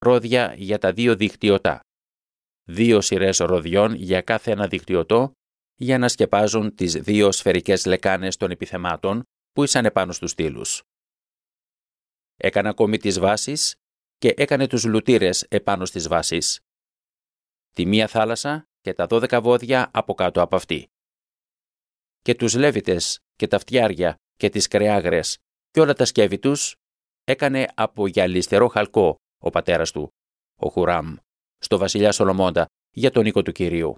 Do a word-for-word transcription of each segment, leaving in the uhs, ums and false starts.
ρόδια για τα δύο δικτυωτά. Δύο σειρές ροδιών για κάθε ένα δικτυωτό για να σκεπάζουν τις δύο σφαιρικές λεκάνες των επιθεμάτων που ήσαν επάνω στους στήλους. Έκανε ακόμη τις βάσεις και έκανε τους λουτήρες επάνω στις βάσεις. Τη μία θάλασσα και τα δώδεκα βόδια από κάτω από αυτή. Και τους Λέβητες και τα φτιάρια και τις κρεάγρες και όλα τα σκεύη τους έκανε από γυαλιστερό χαλκό ο πατέρας του, ο Χουράμ, στο βασιλιά Σολομώντα για τον οίκο του Κυρίου.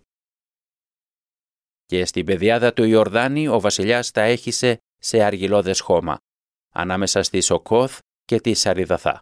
Και στην πεδιάδα του Ιορδάνη ο βασιλιάς τα έχισε σε αργυλώδες χώμα, ανάμεσα στη Σοκόθ και τη Σαριδαθά.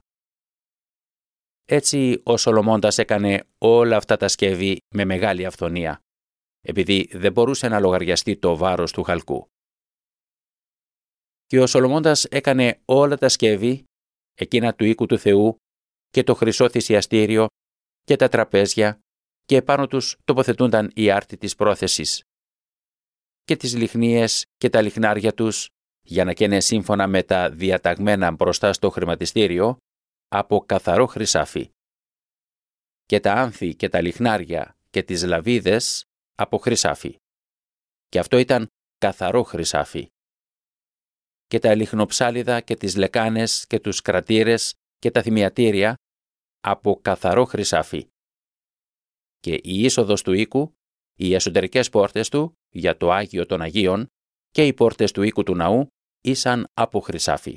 Έτσι ο Σολομώντας έκανε όλα αυτά τα σκεύη με μεγάλη αυθονία, επειδή δεν μπορούσε να λογαριαστεί το βάρος του χαλκού. Και ο Σολομώντας έκανε όλα τα σκεύη, εκείνα του οίκου του Θεού και το χρυσό θυσιαστήριο και τα τραπέζια και επάνω τους τοποθετούνταν οι άρτοι της πρόθεσης και τις λιχνίες και τα λιχνάρια τους για να καίνε σύμφωνα με τα διαταγμένα μπροστά στο χρηματιστήριο από καθαρό χρυσάφι και τα άνθη και τα λιχνάρια και τις λαβίδες από χρυσάφι. Και αυτό ήταν καθαρό χρυσάφι. Και τα λιχνοψάλιδα και τις λεκάνες και τους κρατήρες και τα θυμιατήρια από καθαρό χρυσάφι. Και η είσοδος του οίκου, οι εσωτερικές πόρτες του για το Άγιο των Αγίων και οι πόρτες του οίκου του ναού ήσαν από χρυσάφι.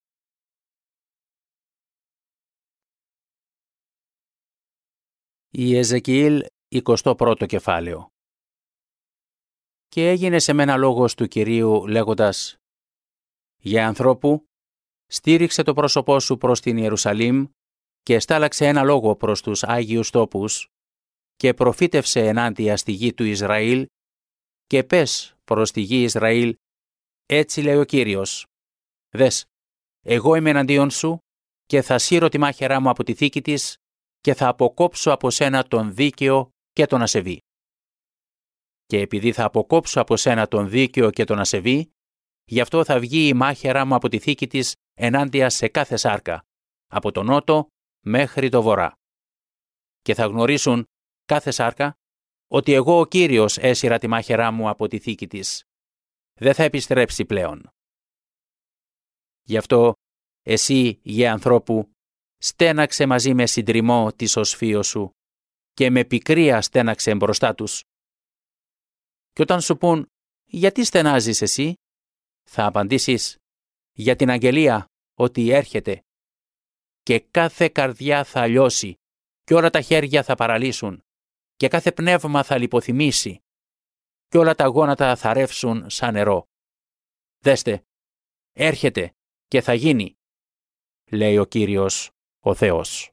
Η Εζεκιήλ εικοστό πρώτο κεφάλαιο. Και έγινε σε μένα λόγος του Κυρίου λέγοντας: «Για ανθρώπου, στήριξε το πρόσωπό σου προς την Ιερουσαλήμ και στάλαξε ένα λόγο προς τους Άγιους τόπους και προφήτευσε ενάντια στη γη του Ισραήλ και πες προς τη γη Ισραήλ, έτσι λέει ο Κύριος, δες, εγώ είμαι εναντίον σου και θα σύρω τη μάχαιρά μου από τη θήκη της και θα αποκόψω από σένα τον δίκαιο και τον ασεβή. Και επειδή θα αποκόψω από σένα τον δίκαιο και τον ασεβή, γι' αυτό θα βγει η μάχαιρά μου από τη θήκη της ενάντια σε κάθε σάρκα, από τον νότο μέχρι το βορρά. Και θα γνωρίσουν κάθε σάρκα ότι εγώ ο Κύριος έσυρα τη μάχαιρά μου από τη θήκη της. Δεν θα επιστρέψει πλέον. Γι' αυτό εσύ, γε ανθρώπου, στέναξε μαζί με συντριμμό τη οσφύο σου και με πικρία στέναξε μπροστά τους. Και όταν σου πούν, γιατί στενάζεις εσύ, θα απαντήσεις, για την αγγελία ότι έρχεται. Και κάθε καρδιά θα λιώσει και όλα τα χέρια θα παραλύσουν και κάθε πνεύμα θα λιποθυμήσει και όλα τα γόνατα θα ρεύσουν σαν νερό. Δέστε, έρχεται και θα γίνει, λέει ο Κύριος ο Θεός.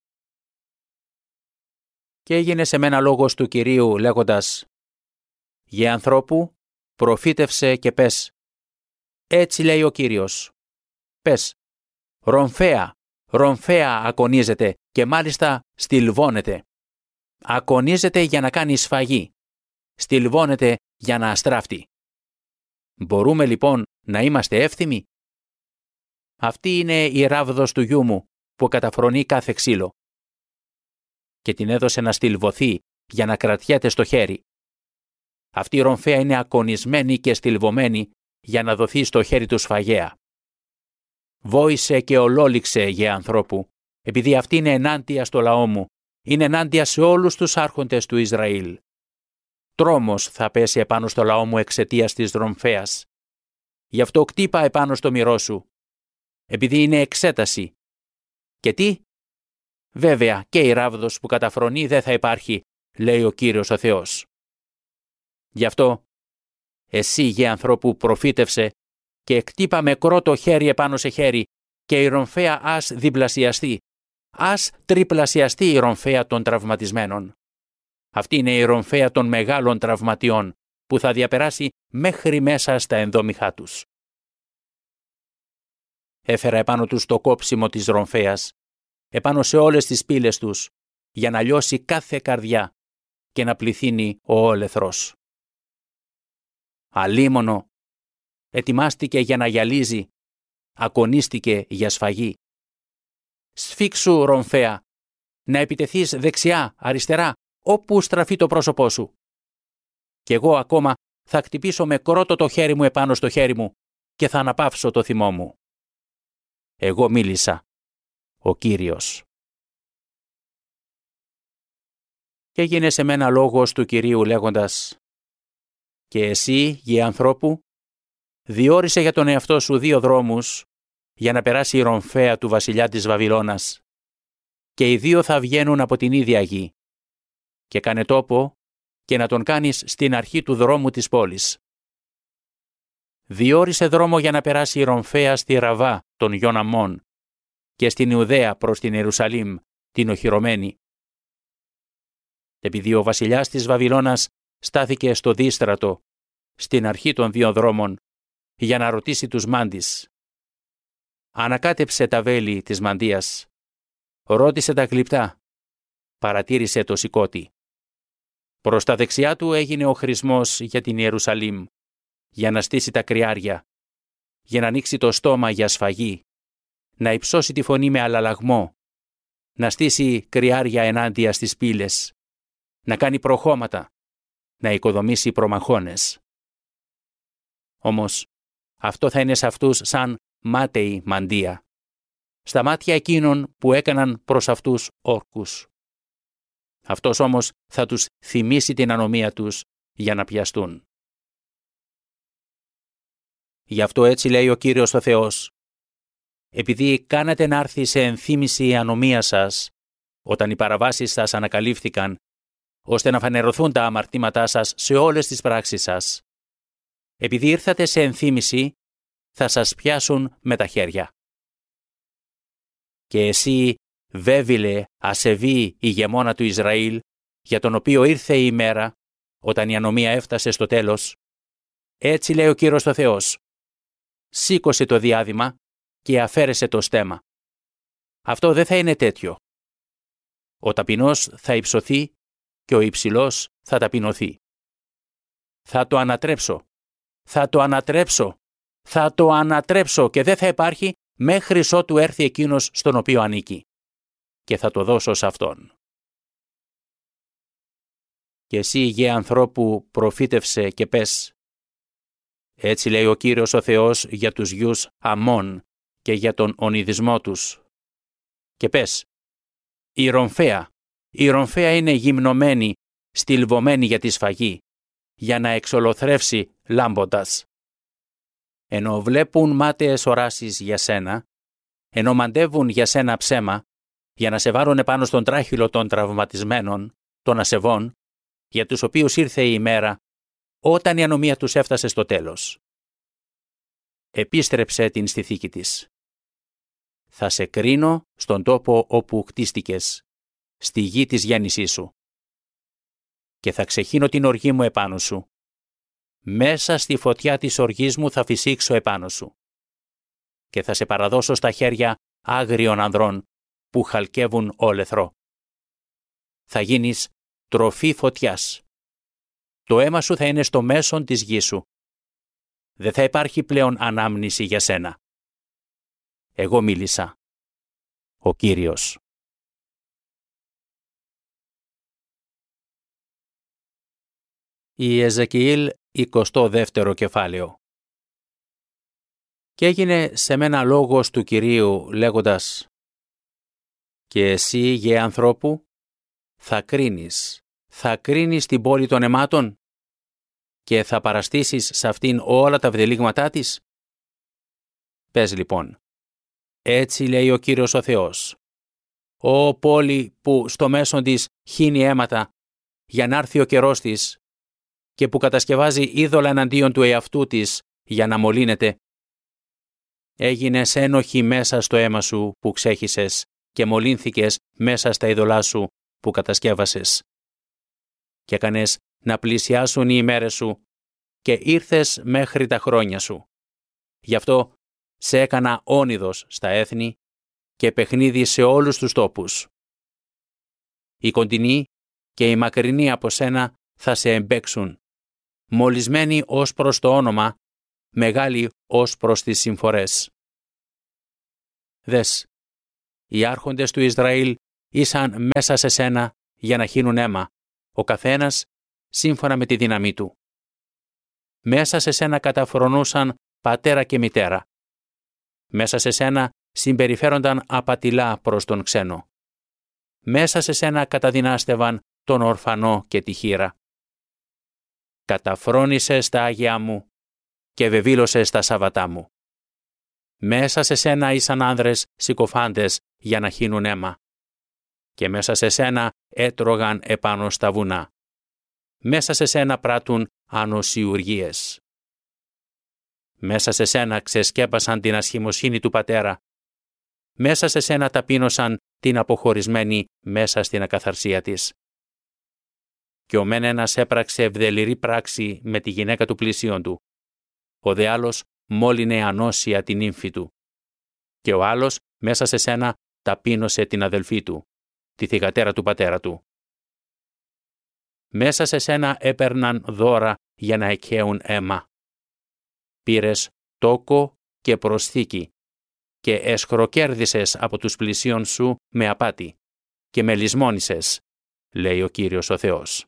Και έγινε σε μένα λόγος του Κυρίου λέγοντας, «Γε ανθρώπου, προφήτευσε και πες, έτσι λέει ο Κύριος, πες, ρομφαία, ρομφαία ακονίζεται και μάλιστα στυλβώνεται. Ακονίζεται για να κάνει σφαγή, στυλβώνεται για να αστράφτει. Μπορούμε λοιπόν να είμαστε εύθυμοι? Αυτή είναι η ράβδος του γιού μου που καταφρονεί κάθε ξύλο. Και την έδωσε να στυλβωθεί για να κρατιέται στο χέρι. Αυτή η ρομφαία είναι ακονισμένη και στυλβωμένη για να δοθεί στο χέρι του σφαγέα. Βόησε και ολόληξε, γε ανθρώπου, επειδή αυτή είναι ενάντια στο λαό μου, είναι ενάντια σε όλους τους άρχοντες του Ισραήλ. Τρόμος θα πέσει επάνω στο λαό μου εξαιτίας της ρομφαίας. Γι' αυτό κτύπα επάνω στο μυρό σου, επειδή είναι εξέταση. Και τι? Βέβαια και η ράβδος που καταφρονεί δεν θα υπάρχει, λέει ο Κύριος ο Θεός. Γι' αυτό, εσύ γε ανθρώπου προφήτευσε και κτύπα με κρότο χέρι επάνω σε χέρι και η ρομφαία ας διπλασιαστεί, ας τριπλασιαστεί η ρομφαία των τραυματισμένων. Αυτή είναι η ρομφαία των μεγάλων τραυματιών που θα διαπεράσει μέχρι μέσα στα ενδόμηχά τους. Έφερα επάνω τους το κόψιμο της ρομφαίας, επάνω σε όλες τις πύλες τους, για να λιώσει κάθε καρδιά και να πληθύνει ο όλεθρος. Αλίμονο, ετοιμάστηκε για να γυαλίζει, ακονίστηκε για σφαγή. Σφίξου ρομφαία, να επιτεθείς δεξιά, αριστερά, όπου στραφεί το πρόσωπό σου. Κι εγώ ακόμα θα χτυπήσω με κρότο το χέρι μου επάνω στο χέρι μου και θα αναπαύσω το θυμό μου. Εγώ μίλησα, ο Κύριος. Και έγινε σε μένα λόγος του Κυρίου λέγοντας: «Και εσύ, γη ανθρώπου, διόρισε για τον εαυτό σου δύο δρόμους για να περάσει η ρομφαία του βασιλιά της Βαβυλώνας, και οι δύο θα βγαίνουν από την ίδια γη, και κάνε τόπο και να τον κάνεις στην αρχή του δρόμου της πόλης. Διόρισε δρόμο για να περάσει η ρομφαία στη Ραβά των γιων Αμμών και στην Ιουδαία προς την Ιερουσαλήμ, την οχυρωμένη. Επειδή ο βασιλιάς της Βαβυλώνας στάθηκε στο δίστρατο, στην αρχή των δύο δρόμων, για να ρωτήσει τους μάντις. Ανακάτεψε τα βέλη της μαντείας, ρώτησε τα γλυπτά, παρατήρησε το σηκώτη. Προς τα δεξιά του έγινε ο χρησμός για την Ιερουσαλήμ, για να στήσει τα κρυάρια, για να ανοίξει το στόμα για σφαγή, να υψώσει τη φωνή με αλλαλαγμό, να στήσει κρυάρια ενάντια στις πύλες, να κάνει προχώματα, να οικοδομήσει προμαχώνες. Όμως αυτό θα είναι σε αυτούς σαν μάταιη μαντεία, στα μάτια εκείνων που έκαναν προς αυτούς όρκους. Αυτός όμως θα τους θυμίσει την ανομία τους για να πιαστούν. Γι' αυτό έτσι λέει ο Κύριος ο Θεός: επειδή κάνατε να έρθει σε ενθύμηση η ανομία σας, όταν οι παραβάσεις σας ανακαλύφθηκαν, ώστε να φανερωθούν τα αμαρτήματά σας σε όλες τις πράξεις σας, επειδή ήρθατε σε ενθύμηση, θα σας πιάσουν με τα χέρια. Και εσύ, βέβηλε, ασεβή ηγεμόνα του Ισραήλ, για τον οποίο ήρθε η ημέρα, όταν η ανομία έφτασε στο τέλος, έτσι λέει ο Κύριος ο Θεός: σήκωσε το διάδημα και αφαίρεσε το στέμμα. Αυτό δεν θα είναι τέτοιο. Ο ταπεινός θα υψωθεί και ο υψηλός θα ταπεινωθεί. Θα το ανατρέψω, θα το ανατρέψω, θα το ανατρέψω και δεν θα υπάρχει μέχρι ότου έρθει εκείνος στον οποίο ανήκει. Και θα το δώσω σε αυτόν. Και εσύ, γε ανθρώπου, προφήτευσε και πες: έτσι λέει ο Κύριος ο Θεός για τους γιους Αμμών και για τον ονειδισμό τους. Και πες: η ρομφαία, η ρομφαία είναι γυμνωμένη, στυλβωμένη για τη σφαγή, για να εξολοθρεύσει λάμποντας. Ενώ βλέπουν μάταιες οράσεις για σένα, ενώ μαντεύουν για σένα ψέμα, για να σε βάρουν επάνω στον τράχυλο των τραυματισμένων, των ασεβών, για τους οποίους ήρθε η ημέρα, όταν η ανομία τους έφτασε στο τέλος. Επίστρεψε την στη θήκη της. Θα σε κρίνω στον τόπο όπου χτίστηκες, στη γη της γέννησής σου. Και θα ξεχύνω την οργή μου επάνω σου. Μέσα στη φωτιά της οργής μου θα φυσήξω επάνω σου. Και θα σε παραδώσω στα χέρια άγριων ανδρών που χαλκεύουν όλεθρο. Θα γίνεις τροφή φωτιάς. Το αίμα σου θα είναι στο μέσον της γης σου. Δεν θα υπάρχει πλέον ανάμνηση για σένα. Εγώ μίλησα, ο Κύριος. Η Εζεκιήλ εικοστό δεύτερο κεφάλαιο. Και έγινε σε μένα λόγος του Κυρίου λέγοντας: και εσύ, γε ανθρώπου, θα κρίνεις, θα κρίνεις την πόλη των αιμάτων και θα παραστήσεις σε αυτήν όλα τα βδελίγματά της. Πες λοιπόν: έτσι λέει ο Κύριος ο Θεός, Ω πόλη που στο μέσον της χύνει αίματα για να έρθει ο καιρός της και που κατασκευάζει είδωλα εναντίον του εαυτού της για να μολύνεται. Έγινες ένοχη μέσα στο αίμα σου που ξέχυσες και μολύνθηκες μέσα στα είδωλά σου που κατασκεύασες. Και έκανες να πλησιάσουν οι ημέρες σου και ήρθες μέχρι τα χρόνια σου. Γι' αυτό σε έκανα όνειδος στα έθνη και παιχνίδι σε όλους τους τόπους. Οι κοντινοί και οι μακρινοί από σένα θα σε εμπέξουν, μολυσμένοι ως προς το όνομα, μεγάλοι ως προς τις συμφορές. Δες, οι άρχοντες του Ισραήλ ήσαν μέσα σε σένα για να χύνουν αίμα, ο καθένας σύμφωνα με τη δύναμή του. Μέσα σε σένα καταφρονούσαν πατέρα και μητέρα. Μέσα σε σένα συμπεριφέρονταν απατηλά προς τον ξένο. Μέσα σε σένα καταδυνάστευαν τον ορφανό και τη χήρα. Καταφρόνησες τα Άγια μου και βεβήλωσες τα Σαββατά μου. Μέσα σε σένα ήσαν άνδρες συκοφάντες για να χύνουν αίμα. Και μέσα σε σένα έτρωγαν επάνω στα βουνά. Μέσα σε σένα πράττουν ανοσιουργίες. Μέσα σε σένα ξεσκέπασαν την ασχημοσύνη του πατέρα. Μέσα σε σένα ταπείνωσαν την αποχωρισμένη μέσα στην ακαθαρσία της. Και ο μεν ένας έπραξε ευδελιρή πράξη με τη γυναίκα του πλησίον του. Ο δε άλλος μόλυνε ανώσια την ύμφη του. Και ο άλλος μέσα σε σένα ταπείνωσε την αδελφή του, τη θυγατέρα του πατέρα του. Μέσα σε σένα έπαιρναν δώρα για να εκχέουν αίμα. Πήρες τόκο και προσθήκη και εσχροκέρδισες από τους πλησίον σου με απάτη και με λησμόνησες, λέει ο Κύριος ο Θεός.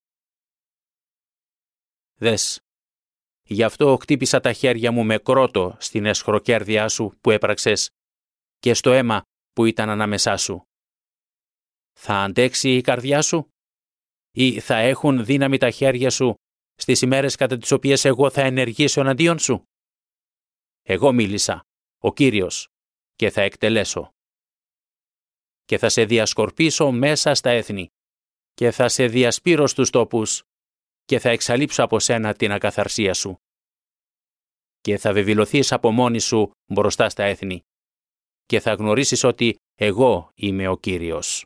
Δες, γι' αυτό χτύπησα τα χέρια μου με κρότο στην εσχροκέρδειά σου που έπραξες και στο αίμα που ήταν ανάμεσά σου. Θα αντέξει η καρδιά σου ή θα έχουν δύναμη τα χέρια σου στις ημέρες κατά τις οποίες εγώ θα ενεργήσω εναντίον σου? Εγώ μίλησα, ο Κύριος, και θα εκτελέσω. Και θα σε διασκορπίσω μέσα στα έθνη και θα σε διασπείρω στους τόπους και θα εξαλείψω από σένα την ακαθαρσία σου. Και θα βεβηλωθείς από μόνη σου μπροστά στα έθνη και θα γνωρίσεις ότι εγώ είμαι ο Κύριος.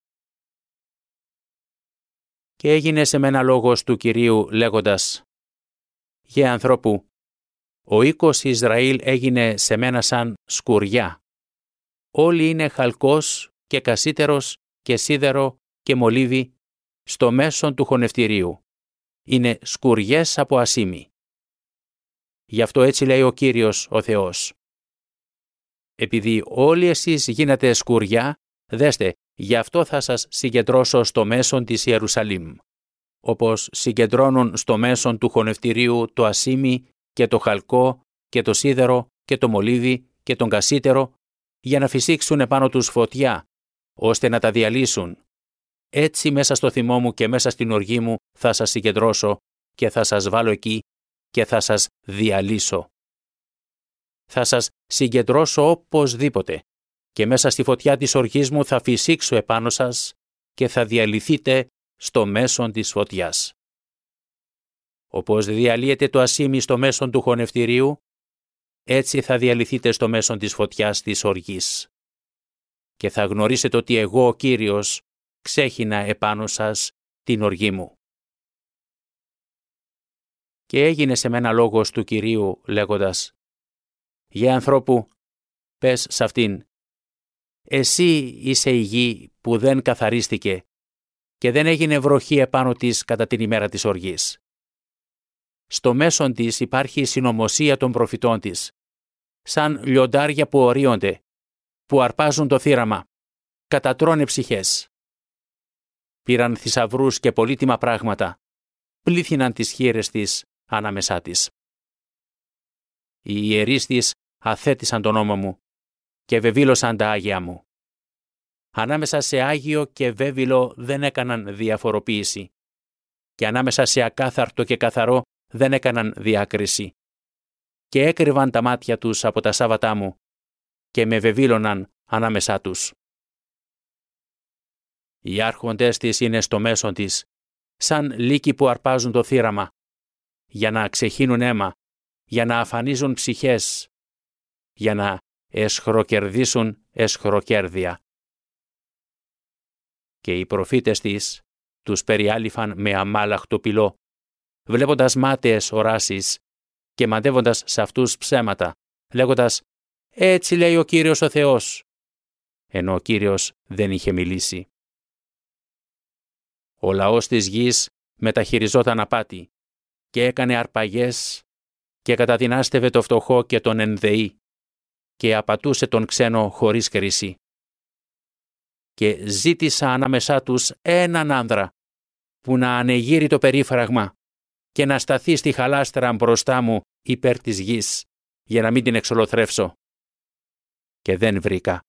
Και έγινε σε μένα λόγος του Κυρίου λέγοντας: «Γε ανθρώπου, ο οίκος Ισραήλ έγινε σε μένα σαν σκουριά. Όλοι είναι χαλκός και κασίτερος και σίδερο και μολύβι στο μέσον του χωνευτηρίου. Είναι σκουριές από ασίμι. Γι' αυτό έτσι λέει ο Κύριος ο Θεός. Επειδή όλοι εσείς γίνατε σκουριά, δέστε, γι' αυτό θα σας συγκεντρώσω στο μέσον της Ιερουσαλήμ. Όπως συγκεντρώνουν στο μέσον του χωνευτηρίου το ασίμι και το χαλκό και το σίδερο και το μολύβι και τον κασίτερο, για να φυσήξουν επάνω τους φωτιά, ώστε να τα διαλύσουν. Έτσι μέσα στο θυμό μου και μέσα στην οργή μου θα σας συγκεντρώσω και θα σας βάλω εκεί και θα σας διαλύσω. Θα σας συγκεντρώσω οπωσδήποτε και μέσα στη φωτιά της οργής μου θα φυσήξω επάνω σας και θα διαλυθείτε στο μέσον της φωτιάς. Όπως διαλύεται το ασίμι στο μέσον του χωνευτηρίου, έτσι θα διαλυθείτε στο μέσον της φωτιάς της οργής. Και θα γνωρίσετε ότι εγώ ο Κύριος ξέχυνα επάνω σας την οργή μου. Και έγινε σε μένα λόγος του Κυρίου λέγοντας: «Γε ανθρώπου, πες σ' αυτήν, εσύ είσαι η γη που δεν καθαρίστηκε και δεν έγινε βροχή επάνω της κατά την ημέρα της οργής. Στο μέσον της υπάρχει η συνωμοσία των προφητών της, σαν λιοντάρια που ορίονται, που αρπάζουν το θύραμα, κατατρώνε ψυχές. Πήραν θησαυρούς και πολύτιμα πράγματα, πλήθυναν τις χείες της ανάμεσά της. Οι ιερείς της αθέτησαν τον νόμο μου και βεβήλωσαν τα Άγια μου. Ανάμεσα σε Άγιο και βέβυλο δεν έκαναν διαφοροποίηση και ανάμεσα σε ακάθαρτο και καθαρό δεν έκαναν διάκριση. Και έκρυβαν τα μάτια τους από τα Σάββατά μου και με βεβήλωναν ανάμεσά τους. Οι άρχοντες της είναι στο μέσον της, σαν λύκοι που αρπάζουν το θύραμα, για να ξεχύνουν αίμα, για να αφανίζουν ψυχές, για να εσχροκερδίσουν εσχροκέρδια. Και οι προφήτες της τους περιάλυφαν με αμάλαχτο πυλό, βλέποντας μάταιες οράσεις και μαντεύοντας σε αυτούς ψέματα, λέγοντας «Έτσι λέει ο Κύριος ο Θεός», ενώ ο Κύριος δεν είχε μιλήσει. Ο λαός της γης μεταχειριζόταν απάτη και έκανε αρπαγές και καταδυνάστευε το φτωχό και τον ενδεή και απατούσε τον ξένο χωρίς κρίση. και ζήτησα ανάμεσά τους έναν άνδρα που να ανεγείρει το περίφραγμα και να σταθεί στη χαλάστρα μπροστά μου υπέρ της γης, για να μην την εξολοθρεύσω. Και δεν βρήκα.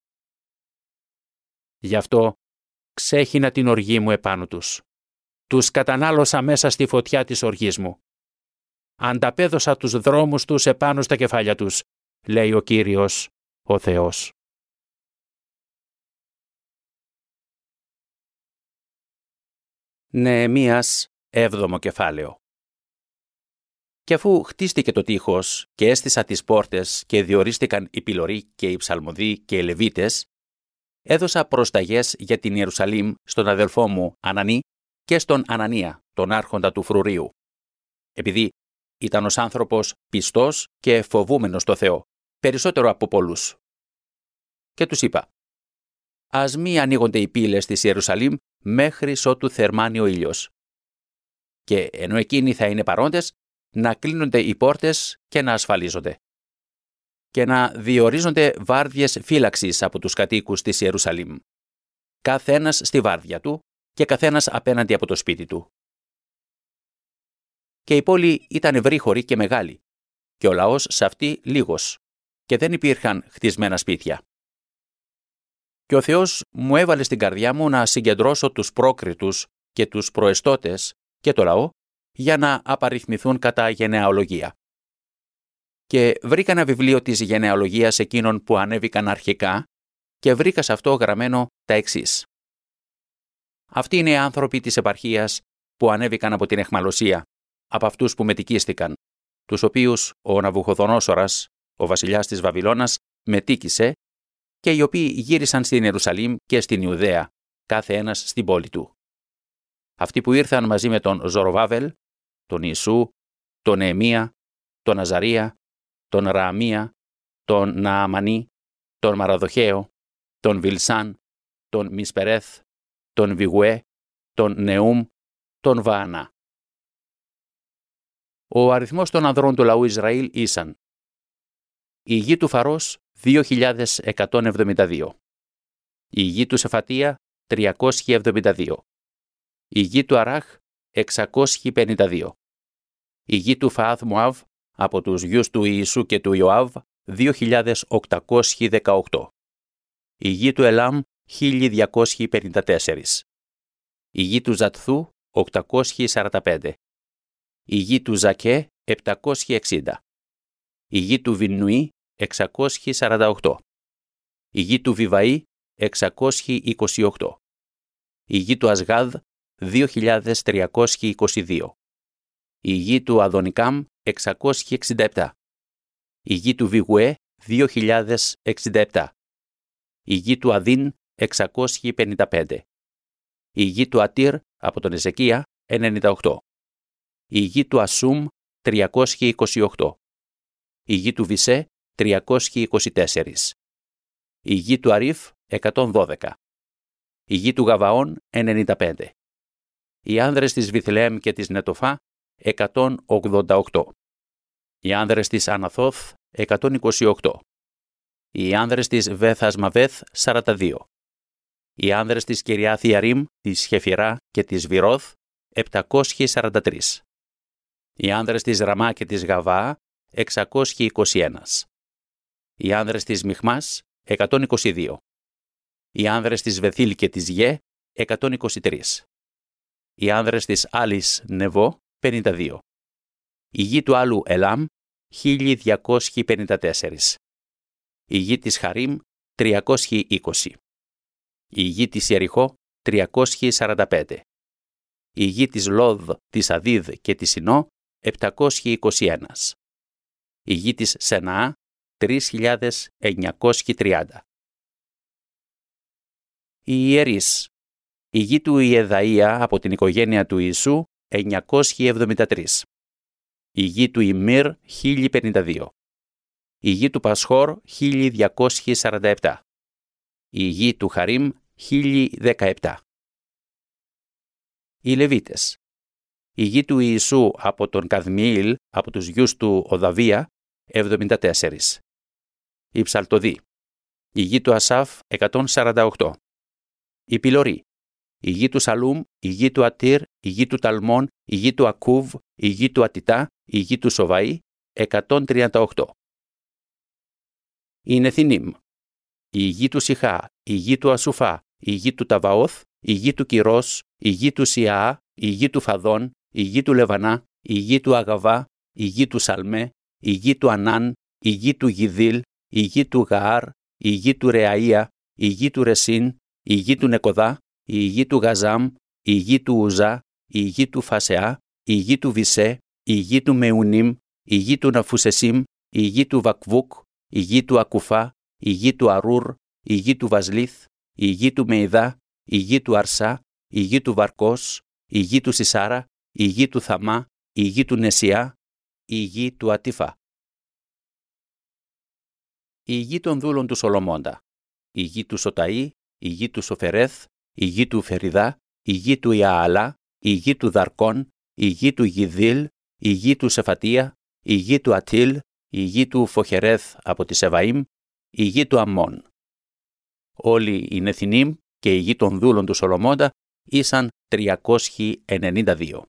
Γι' αυτό ξέχυνα την οργή μου επάνω τους. Τους κατανάλωσα μέσα στη φωτιά της οργής μου. Ανταπέδωσα τους δρόμους τους επάνω στα κεφάλια τους, λέει ο Κύριος, ο Θεός. Νεεμίας, έβδομο κεφάλαιο. Και αφού χτίστηκε το τείχος και έστησα τις πόρτες και διορίστηκαν οι πυλωροί και οι ψαλμοδοί και οι λεβίτες, έδωσα προσταγές για την Ιερουσαλήμ στον αδελφό μου Ανανή και στον Ανανία, τον άρχοντα του φρουρίου, επειδή ήταν ως άνθρωπος πιστός και φοβούμενος το Θεό, περισσότερο από πολλούς. Και τους είπα: ας μη ανοίγονται οι πύλες της Ιερουσαλήμ μέχρι ότου θερμάνει ο ήλιος. Και ενώ εκείνοι θα είναι παρόντες, να κλείνονται οι πόρτες και να ασφαλίζονται. Και να διορίζονται βάρδιες φύλαξης από τους κατοίκους της Ιερουσαλήμ. Καθένας στη βάρδια του και καθένας απέναντι από το σπίτι του. Και η πόλη ήταν ευρύχωρη και μεγάλη, και ο λαός σε αυτή λίγος, και δεν υπήρχαν χτισμένα σπίτια. Και ο Θεός μου έβαλε στην καρδιά μου να συγκεντρώσω τους πρόκριτους και τους προεστώτες και το λαό για να απαριθμηθούν κατά γενεαλογία. Και βρήκα ένα βιβλίο της γενεαλογίας εκείνων που ανέβηκαν αρχικά και βρήκα σε αυτό γραμμένο τα εξής. Αυτοί είναι οι άνθρωποι της επαρχίας που ανέβηκαν από την αιχμαλωσία, από αυτούς που μετικίστηκαν, τους οποίους ο Ναβουχοδονόσορας, ο βασιλιάς της Βαβυλώνας, μετίκησε και οι οποίοι γύρισαν στην Ιερουσαλήμ και στην Ιουδαία, κάθε ένας στην πόλη του. Αυτοί που ήρθαν μαζί με τον Ζοροβάβελ, τον Ιησού, τον Νεεμία, τον Αζαρία, τον Ρααμία, τον Νααμανί, τον Μαραδοχαίο, τον Βιλσάν, τον Μισπερέθ, τον Βιγουέ, τον Νεούμ, τον Βαανά. Ο αριθμός των ανδρών του λαού Ισραήλ ήσαν: η γη του Φαρός δύο χιλιάδες εκατόν εβδομήντα δύο, η γη του Σεφατία τριακόσιοι εβδομήντα δύο, η γη του Αράχ εξακόσιοι πενήντα δύο, η γη του Φαάθ Μωάβ από τους γιους του Ιησού και του Ιωάβ δύο χιλιάδες οκτακόσιοι δεκαοκτώ, η γη του Ελάμ χίλια διακόσιοι πενήντα τέσσερα, η γη του Ζατθού οκτακόσιοι σαράντα πέντε, η γη του Ζακέ επτακόσιοι εξήντα, η γη του Βιννουή εξακόσιοι σαράντα οκτώ, η γη του Βιβαή εξακόσιοι είκοσι οκτώ, η γη του Ασγάδ δύο χιλιάδες τριακόσιοι είκοσι δύο, η γη του Αδονικάμ εξακόσιοι εξήντα επτά, η γη του Βιγουέ δύο χιλιάδες εξήντα επτά, η γη του Αδίν εξακόσιοι πενήντα πέντε, η γη του Ατήρ από τον Εζεκία ενενήντα οκτώ, η γη του Ασούμ τριακόσιοι είκοσι οκτώ, η γη του Βισέ τριακόσιοι είκοσι τέσσερα, η γη του Αρίφ εκατόν δώδεκα, η γη του Γαβαών ενενήντα πέντε, οι άνδρες της Βιθλεέμ και της Νετοφά εκατόν ογδόντα οκτώ, οι άνδρες της Αναθώθ εκατόν είκοσι οκτώ, οι άνδρες της Βεθασμαβέθ σαράντα δύο, οι άνδρες της Κυριάθ Ιαρίμ, της Χεφυρά και της Βυρώθ επτακόσιοι σαράντα τρία, οι άνδρες της Ραμά και της Γαβά εξακόσιοι είκοσι ένα, οι άνδρες της Μιχμάς εκατόν είκοσι δύο, οι άνδρες της Βεθήλ και της Γε εκατόν είκοσι τρία, οι άνδρες της άλλης Νεβό πενήντα δύο, η γη του άλλου Ελάμ χίλια διακόσιοι πενήντα τέσσερα, η γη της Χαρίμ τριακόσιοι είκοσι, η γη της Ιεριχώ τριακόσιοι σαράντα πέντε, η γη της Λόδ, της Αδίδ και της Σινώ επτακόσιοι είκοσι ένα, η γη της Σεναά τρεις χιλιάδες εννιακόσιοι τριάντα. Οι ιερείς. Η γη του Ιεδαΐα από την οικογένεια του Ιησού εννιακόσιοι εβδομήντα τρία, η γη του Ιμμύρ χίλια πενήντα δύο, η γη του Πασχόρ χίλια διακόσιοι σαράντα επτά, η γη του Χαρίμ χίλια δεκαεπτά. Οι Λεβίτες. Η γη του Ιησού από τον Καδμιήλ, από τους γιους του Οδαβία, εβδομήντα τέσσερα. Η Ψαλτοδοί. Η γη του Ασάφ εκατόν σαράντα οκτώ, η πυλορή. Η γη του Σαλούμ, η γη του Ατήρ, η γη του Ταλμών, η γη του Ακούβ, η γη του Ατιτά, η γη του Σοβαΐ, εκατόν τριάντα οκτώ. Η Νεθινίμ. Η γη του Σιχά, η γη του Ασουφά, η γη του Ταβαόθ, η γη του Κυρός, η γη του Σιαά, η γη του Φαδών, η γη του Λεβανά, η γη του Αγαβά, η γη του Σαλμέ, η γη του Ανάν, η γη του Γιδήλ, η γη του Γαάρ, η γη του Ρεαΐα, η γη του Ρεσίν, η γη του Νεκοδά, η γη του Γαζάμ, η γη του Ουζά, η γη του Φασεά, η γη του Βισέ, η γη του Μεουνίμ, η γη του Ναφουσεσίμ, η γη του Βακβούκ, η γη του Ακουφά, η γη του Αρούρ, η γη του Βαζλίθ, η γη του Μεϊδά, η γη του Αρσά, η γη του Βαρκός, η γη του Σισάρα, η γη του Θαμά, η γη του Νεσιά, η γη του Ατίφα. Η γη των δούλων του Σολομώντα, η γη του Σοταΐ, η γη του Σοφερέθ, η γη του Φεριδά, η γη του Ιααλά, η γη του Δαρκών, η γη του Γιδήλ, η γη του Σεφατία, η γη του Ατήλ, η γη του Φοχερέθ από τη Σεβαΐμ, η γη του Αμμών. Όλοι οι Νεθινίμ και η γη των δούλων του Σολομώντα ήσαν τριακόσιοι ενενήντα δύο.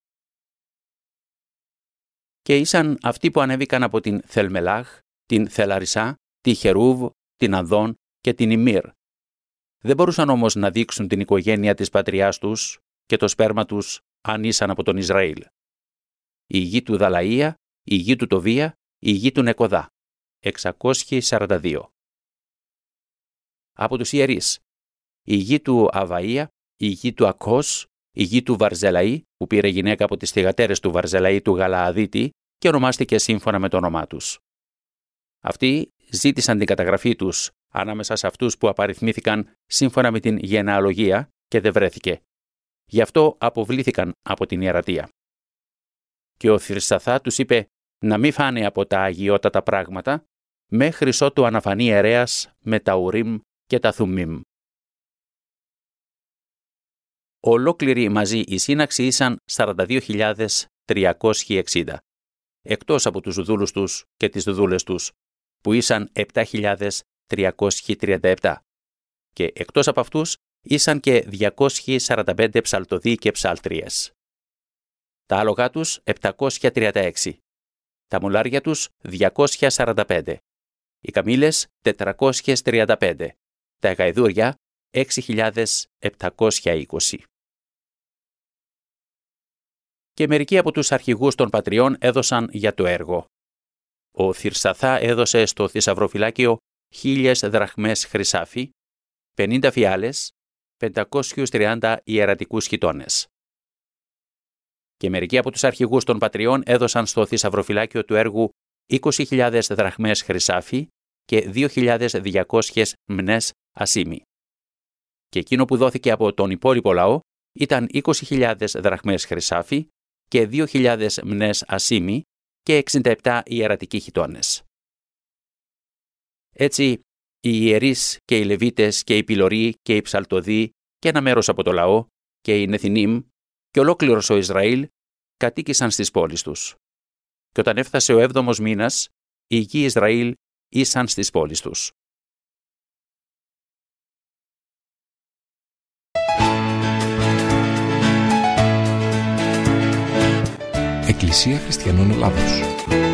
Και ήσαν αυτοί που ανέβηκαν από την Θελμελάχ, την Θελαρισά, τη Χερούβ, την Αδών και την Ημίρ. Δεν μπορούσαν όμως να δείξουν την οικογένεια της πατριάς τους και το σπέρμα τους αν ήσαν από τον Ισραήλ. Η γη του Δαλαΐα, η γη του Τοβία, η γη του Νεκοδά, εξακόσιοι σαράντα δύο. Από τους ιερείς, η γη του Αβαΐα, η γη του Ακός, η γη του Βαρζελαΐ, που πήρε γυναίκα από τις θυγατέρες του Βαρζελαΐ του Γαλααδίτη και ονομάστηκε σύμφωνα με το όνομά τους. Αυτοί ζήτησαν την καταγραφή τους ανάμεσα σε αυτούς που απαριθμήθηκαν σύμφωνα με την γενεαλογία και δεν βρέθηκε. Γι' αυτό αποβλήθηκαν από την ιερατεία. Και ο Θυρσαθά τους είπε να μην φάνε από τα αγιότατα πράγματα μέχρι ότου αναφανεί ιερέας με τα Ουρίμ και τα Θουμίμ. Ολόκληρη μαζί η σύναξη ήσαν σαράντα δύο χιλιάδες τριακόσιοι εξήντα, εκτός από τους δούλους τους και τις δούλες τους, που ήσαν επτά χιλιάδες τριακόσιοι τριάντα επτά, και εκτός από αυτούς ήσαν και διακόσιοι σαράντα πέντε ψαλτοδοί και ψάλτριες. Τα άλογα τους επτακόσια τριάντα έξι, τα μουλάρια τους διακόσια σαράντα πέντε, οι καμήλες τετρακόσια τριάντα πέντε, τα γαϊδούρια έξι χιλιάδες επτακόσια είκοσι. Και μερικοί από τους αρχηγούς των πατριών έδωσαν για το έργο. Ο Θυρσαθά έδωσε στο θησαυροφυλάκιο χίλιες δραχμές χρυσάφι, πενήντα φιάλες, πεντακόσιους τριάντα ιερατικούς χιτώνες. Και μερικοί από τους αρχηγούς των πατριών έδωσαν στο θησαυροφυλάκιο του έργου είκοσι χιλιάδες δραχμές χρυσάφι και δύο χιλιάδες διακόσιες μνές ασίμι. Και εκείνο που δόθηκε από τον υπόλοιπο λαό ήταν είκοσι χιλιάδες δραχμές χρυσάφι και δύο χιλιάδες μνές ασίμι και εξήντα επτά ιερατικοί χιτώνες. Έτσι, οι ιερείς και οι Λεβίτες και οι πυλωροί και οι ψαλτοδοί και ένα μέρος από το λαό και οι Νεθινίμ και ολόκληρος ο Ισραήλ κατοίκησαν στις πόλεις τους. Και όταν έφτασε ο έβδομος μήνας, οι γη Ισραήλ ήσαν στις πόλεις τους. Εκκλησία Χριστιανών Ελλάδος.